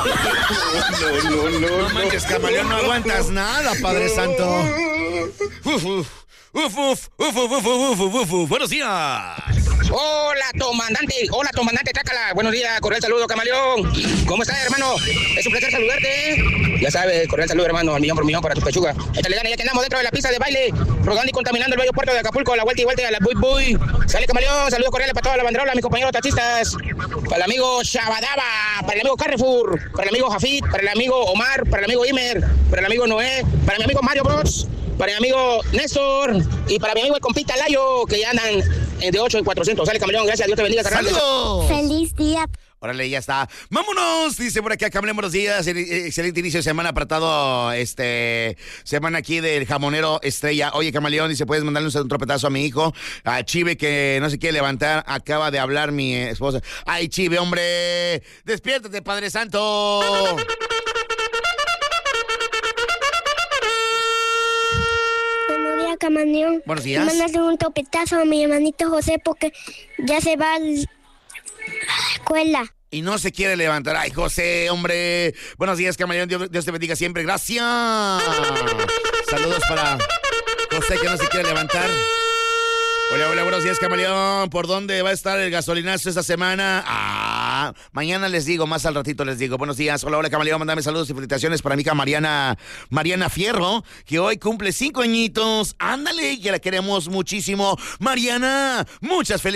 No manches, camaleón, no aguantas nada, Padre Santo. Buenos días. Hola, comandante, trácala. Buenos días, cordial saludo, camaleón. ¿Cómo estás, hermano? Es un placer saludarte. Ya sabes, cordial saludo, hermano, al millón por millón para tu pechuga. Échale ganas, ya que andamos dentro de la pista de baile, rodando y contaminando el bello puerto de Acapulco, la vuelta y vuelta a la buy. Sale, camaleón, saludos cordiales para toda la banderola, mis compañeros taxistas, para el amigo Shabadaba, para el amigo Carrefour, para el amigo Jafit, para el amigo Omar, para el amigo Imer, para el amigo Noé, para mi amigo Mario Bros, para mi amigo Néstor y para mi amigo el compita Layo, que ya andan de 8 en 400. Sale, camaleón, gracias, Dios te bendiga, carnal. ¡Saludos! Feliz día. Órale, ya está. ¡Vámonos! Dice por acá, Camaleón, buenos días. Excelente inicio de semana para todo, semana aquí del jamonero Estrella. Oye, Camaleón, dice, ¿puedes mandarle un tropetazo a mi hijo? A Chive, que no se quiere levantar. Acaba de hablar mi esposa. ¡Ay, Chive, hombre! ¡Despiértate, Padre Santo! Buenos días, camaleón. Buenos días. Mándale un topetazo a mi hermanito José porque ya se va a la escuela. Y no se quiere levantar. ¡Ay, José, hombre! Buenos días, Camaleón. Dios te bendiga siempre. ¡Gracias! Saludos para José, que no se quiere levantar. Hola, buenos días, Camaleón. ¿Por dónde va a estar el gasolinazo esta semana? Mañana les digo, más al ratito les digo. Buenos días. Hola, Camaleón. Mándame saludos y felicitaciones para mi hija Mariana Fierro, que hoy cumple 5 añitos. Ándale, que la queremos muchísimo. Mariana, muchas felicidades.